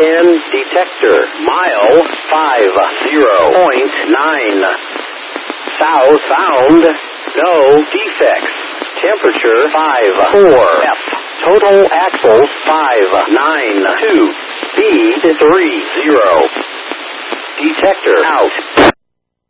10 detector. Mile 50.9. South found. No defects. Temperature 54. F. Total axles 592. Speed 30. Detector out.